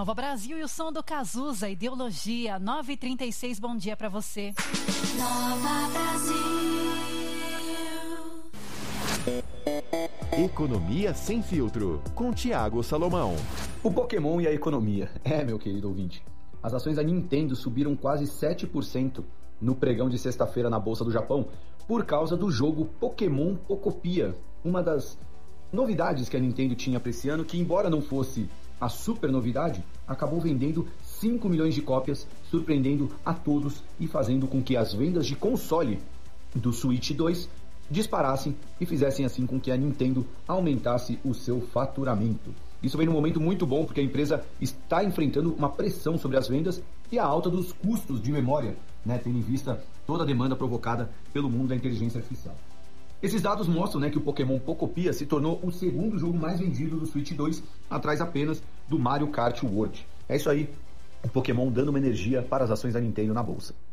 Nova Brasil e o som do Cazuza, Ideologia, 9h36, bom dia pra você. Nova Brasil. Economia sem filtro, com Thiago Salomão. O Pokémon e a economia. Meu querido ouvinte. As ações da Nintendo subiram quase 7% no pregão de sexta-feira na Bolsa do Japão por causa do jogo Pokémon Pocopia, uma das novidades que a Nintendo tinha para esse ano, que embora não fosse a super novidade, acabou vendendo 5 milhões de cópias, surpreendendo a todos e fazendo com que as vendas de console do Switch 2 disparassem e fizessem assim com que a Nintendo aumentasse o seu faturamento. Isso vem num momento muito bom porque a empresa está enfrentando uma pressão sobre as vendas e a alta dos custos de memória, tendo em vista toda a demanda provocada pelo mundo da inteligência artificial. Esses dados mostram que o Pokémon Pocopia se tornou o segundo jogo mais vendido do Switch 2, atrás apenas do Mario Kart World. É isso aí, o Pokémon dando uma energia para as ações da Nintendo na bolsa.